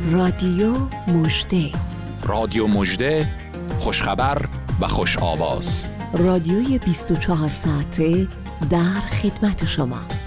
رادیو مژده، رادیو مژده، خوشخبر و خوش آواز. رادیوی 24 ساعته در خدمت شما.